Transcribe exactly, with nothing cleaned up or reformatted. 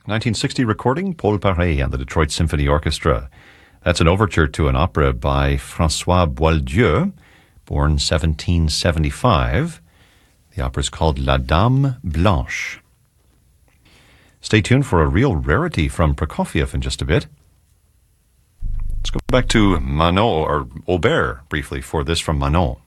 nineteen sixty recording, Paul Paré and the Detroit Symphony Orchestra. That's an overture to an opera by François Boieldieu, born seventeen seventy-five. The opera is called La Dame Blanche. Stay tuned for a real rarity from Prokofiev in just a bit. Let's go back to Manon, or Aubert, briefly, for this from Manon.